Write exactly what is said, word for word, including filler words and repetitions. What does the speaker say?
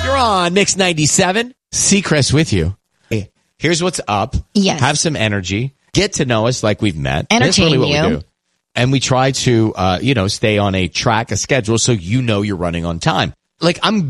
You're on Mix ninety-seven. Seacrest with you. Hey, here's what's up. Yes. Have some energy. Get to know us like we've met. Entertain That's really what you. we do. And we try to, uh, you know, stay on a track, a schedule, so you know you're running on time. Like, I'm